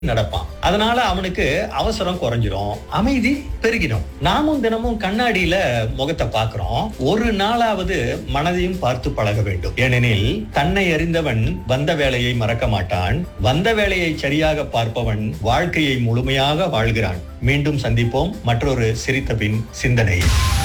நடப்பான். அதனால அவனுக்கு அவசரம் குறைஞ்சிரும், அமைதி பெருகிடும். நாமும் தினமும் கண்ணாடியில முகத்தை பார்க்கிறோம். ஒரு நாளாவது மனதையும் பார்த்து பழக வேண்டும். ஏனெனில் தன்னை அறிந்தவன் வந்த வேலையை மறக்க மாட்டான். வந்த வேலையை சரியாக பார்ப்பவன் வாழ்க்கையை முழுமையாக வாழ்கிறான். மீண்டும் சந்திப்போம் மற்றொரு சிரித்த பின் சிந்தனையில்.